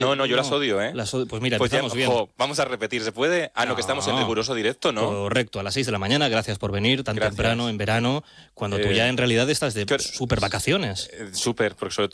No, yo las odio, ¿eh? Pues mira, Pues empezamos bien. Vamos a repetir, ¿se puede? No, que estamos en riguroso directo, ¿no? Correcto, a las 6 de la mañana. Gracias por venir tan Gracias. temprano en verano, cuando tú ya en realidad estás de súper vacaciones. Súper, porque sobre